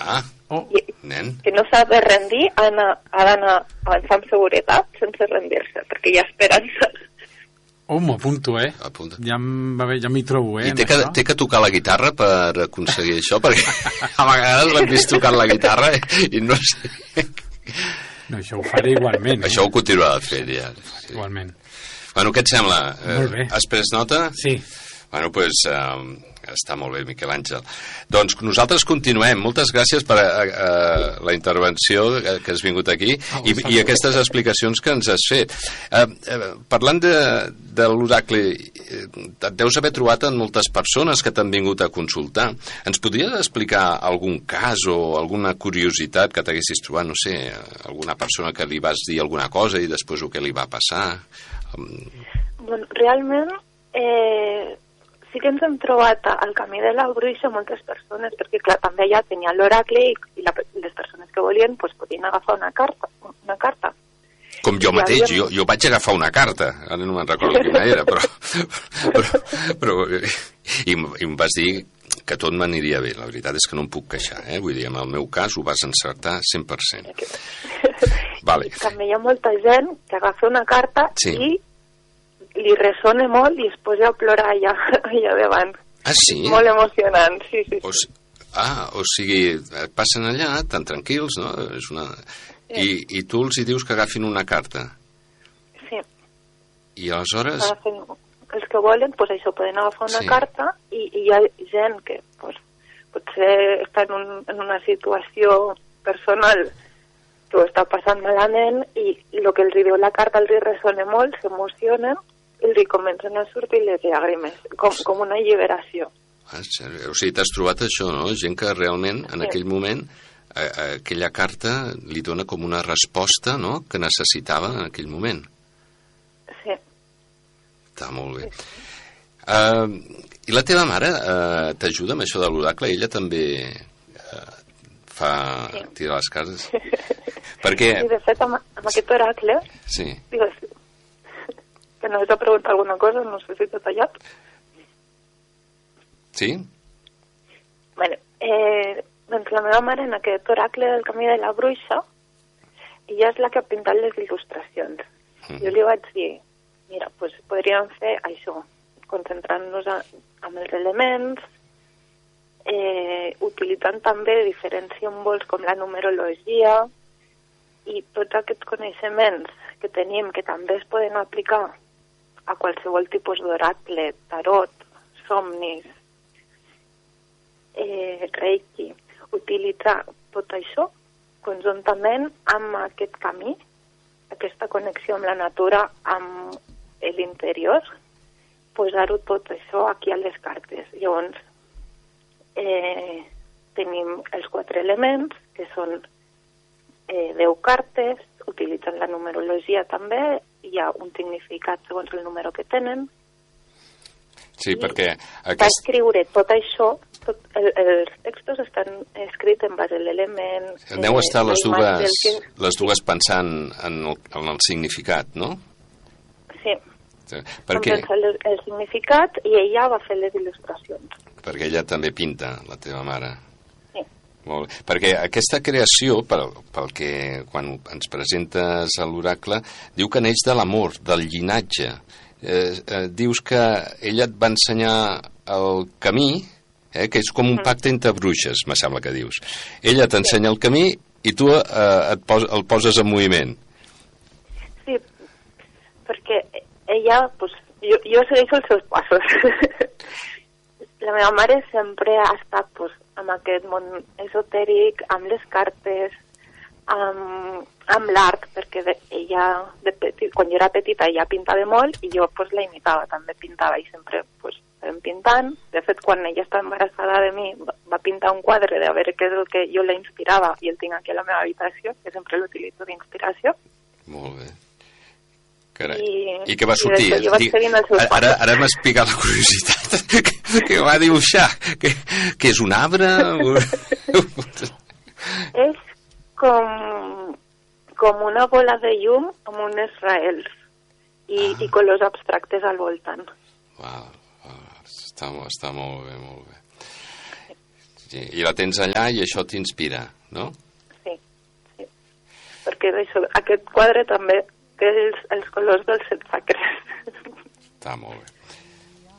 nen. Que no s'ha de rendir, ha d'anar avançant amb seguretat sense rendir-se, perquè hi ha esperança. M'apunto, Apunta. Ja m'hi trobo, I té que tocar la guitarra per aconseguir això, perquè a vegades l'hem vist tocant la guitarra i no sé... No, això ho faré igualment. Això ho continuarà fent, ja. Sí. Igualment. Bueno, què et sembla? Molt bé. Has pres nota? Sí. Bueno, doncs està molt bé, Miquel Àngel. Doncs nosaltres continuem. Moltes gràcies per la intervenció que has vingut aquí i aquestes explicacions que ens has fet. Parlant de l'oracle, et deus haver trobat en moltes persones que t'han vingut a consultar. Ens podries explicar algun cas o alguna curiositat que t'haguessis trobat? No sé, alguna persona que li vas dir alguna cosa i després el que li va passar? Bueno, realment... sí que ens hem trobat al camí de la bruixa moltes persones, perquè clar, també allà tenia l'oracle i les persones que volien pues, podien agafar una carta. Com jo mateix, jo vaig agafar una carta, ara no me'n recordo quina era, però i em vas dir que tot m'aniria bé, la veritat és que no em puc queixar, vull dir, en el meu cas ho vas encertar 100%. Vale. També hi ha molta gent que agafa una carta i li ressona molt i es posa a plorar allà davant. Ah, sí? Molt emocionant, sí. O sigui, passen allà tan tranquils, no? I tu els hi dius que agafin una carta. Sí. I aleshores... Els que volen, doncs això, poden agafar una carta i hi ha gent que potser està en una situació personal que ho està passant malament i el que els diu la carta els ressona molt, s'emocionen i li comencen a sortir les llàgrimes, com una alliberació. O sigui, t'has trobat això, no? Gent que realment, en aquell moment, aquella carta li dona com una resposta, no?, que necessitava en aquell moment. Sí. Està molt bé. I la teva mare t'ajuda amb això de l'oracle? Ella també fa tirar les cartes? Perquè... Sí, de fet, amb aquest oracle... Sí. Digues, que no t'ha preguntat alguna cosa, no sé si t'ha tallat. Sí? Bueno, doncs la meva mare en aquest oracle del camí de la bruixa, ella és la que ha pintat les il·lustracions. Jo li vaig dir, mira, doncs podríem fer això, concentrant-nos en els elements, utilitzant també diferents símbols com la numerologia i tots aquests coneixements que tenim que també es poden aplicar a qualsevol tipus d'oracle, tarot, somnis, reiki, utilitzar tot això conjuntament amb aquest camí, aquesta connexió amb la natura, amb l'interior, posar-ho tot això aquí a les cartes. Llavors, tenim els 4 elements, que són 10 cartes, utilitzen la numerologia també, hi ha un significat segons el número que tenen. Sí, perquè... Va escriure tot això, els textos estan escrits en base a l'element... Aneu a estar les dues pensant en el significat, no? Sí. Perquè... el significat i ella va fer les il·lustracions. Perquè ella també pinta, la teva mare. Sí. Molt bé. Perquè aquesta creació, pel que quan ens presentes a l'oracle, diu que neix de l'amor, del llinatge. Dius que ella et va ensenyar el camí, que és com un pacte entre bruixes, me sembla que dius. Ella t'ensenya el camí i tu el poses en moviment. Sí, perquè ella, pues, jo segueixo els seus passos. La meva mare sempre ha estat pues, amb aquest món esotèric, amb les cartes, amb l'art, perquè ella, quan jo era petita, ella pintava molt i jo pues, la imitava, també pintava i sempre pues, estem pintant. De fet, quan ella estava embarassada de mi, va pintar un quadre de veure què és el que jo la inspirava i el tinc aquí a la meva habitació, que sempre l'utilitzo d'inspiració. Molt bé. Carai. I què va sortir? Ara m'has picat la curiositat. Què va dibuixar? Que és un arbre? És com una bola de llum amb unes raels i colors abstractes al voltant. Està molt bé, molt bé. Sí, i la tens allà i això t'inspira, no? Sí. Perquè això, aquest quadre també té els colors dels set sacres. Està molt bé.